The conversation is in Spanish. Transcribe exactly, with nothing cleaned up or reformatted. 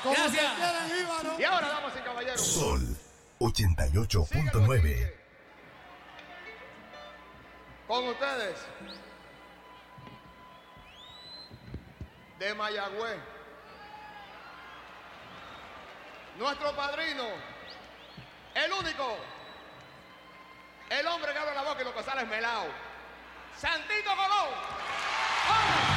Gracias. Y ahora, damas y caballeros. Sol ochenta y ocho punto nueve. Con ustedes, de Mayagüez, nuestro padrino, el único, el hombre que abre la boca y lo que sale es melao, Santito Colón. ¡Vamos!